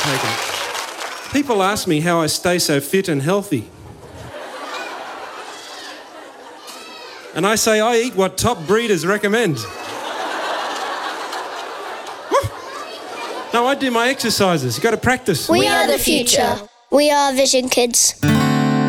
taken it. People ask me how I stay so fit and healthy. And I say I eat what top breeders recommend. No, I do my exercises. You've got to practice. We are the future. We are Vision Kids.